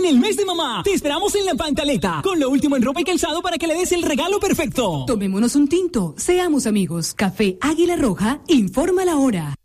En el mes de mamá, te esperamos en La Pantaleta, con lo último en ropa y calzado para que le des el regalo perfecto. Tomémonos un tinto, seamos amigos. Café Águila Roja, informa la hora.